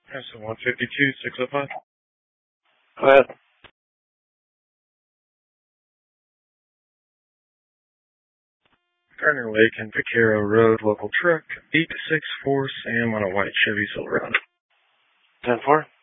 That's 152, 605. Go ahead. Gardner Lake and Vaquero Road, local truck, 864 Sam on a white Chevy Silverado. 10-4.